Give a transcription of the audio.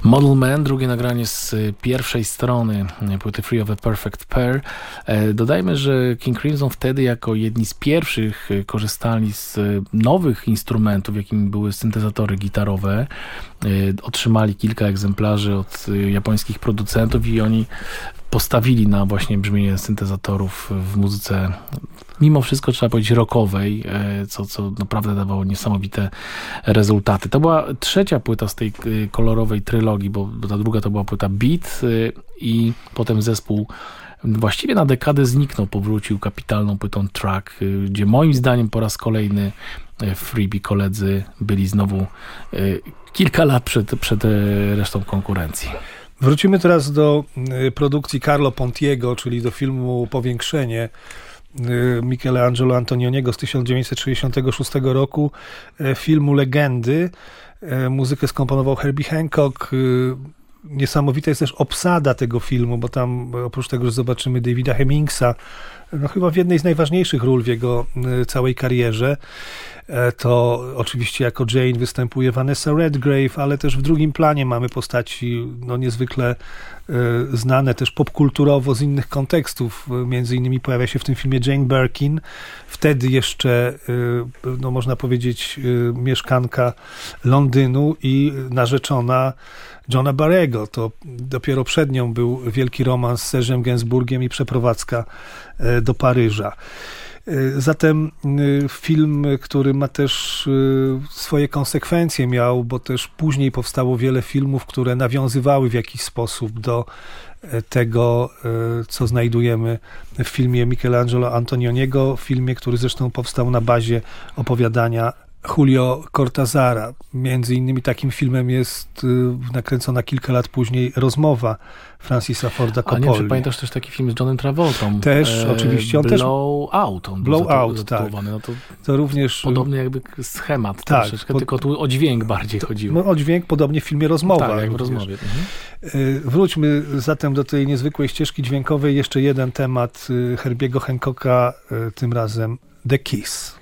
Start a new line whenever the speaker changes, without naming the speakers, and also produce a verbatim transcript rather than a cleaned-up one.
Model Man, drugie nagranie z pierwszej strony płyty Free of a Perfect Pair. Dodajmy, że King Crimson wtedy jako jedni z pierwszych korzystali z nowych instrumentów, jakimi były syntezatory gitarowe. Otrzymali kilka egzemplarzy od japońskich producentów i oni postawili na właśnie brzmienie syntezatorów w muzyce, mimo wszystko trzeba powiedzieć rockowej, co, co naprawdę dawało niesamowite rezultaty. To była trzecia płyta z tej kolorowej trylogii, bo ta druga to była płyta Beat i potem zespół właściwie na dekadę zniknął, powrócił kapitalną płytą Track, gdzie moim zdaniem po raz kolejny Freebie koledzy byli znowu kilka lat przed, przed resztą konkurencji.
Wrócimy teraz do produkcji Carlo Pontiego, czyli do filmu Powiększenie Michelangelo Antonioniego z tysiąc dziewięćset sześćdziesiątego szóstego roku, filmu Legendy. Muzykę skomponował Herbie Hancock. Niesamowita jest też obsada tego filmu, bo tam oprócz tego, że zobaczymy Davida Hemmingsa, no chyba w jednej z najważniejszych ról w jego całej karierze, to oczywiście jako Jane występuje Vanessa Redgrave, ale też w drugim planie mamy postaci no niezwykle znane też popkulturowo z innych kontekstów. Między innymi pojawia się w tym filmie Jane Birkin, wtedy jeszcze, no można powiedzieć, mieszkanka Londynu i narzeczona Johna Barrego. To dopiero przed nią był wielki romans z Sergiem Gainsbourgiem i przeprowadzka do Paryża. Zatem film, który ma też swoje konsekwencje miał, bo też później powstało wiele filmów, które nawiązywały w jakiś sposób do tego, co znajdujemy w filmie Michelangelo Antonioniego, filmie, który zresztą powstał na bazie opowiadania Julio Cortazara. Między innymi takim filmem jest nakręcona kilka lat później Rozmowa Francisa Forda Coppoli.
A nie, czy pamiętasz też taki film z Johnem Travoltą?
Też, e, oczywiście. On
Blow
też,
Out. On
Blow
był
Out, tak.
No to,
to również
podobny jakby schemat
tak,
troszeczkę,
pod,
tylko tu o dźwięk bardziej chodziło.
No o dźwięk, podobnie w filmie Rozmowa.
Tak, jak w Rozmowie.
Mhm. Wróćmy zatem do tej niezwykłej ścieżki dźwiękowej. Jeszcze jeden temat Herbiego Hancocka, tym razem The Kiss.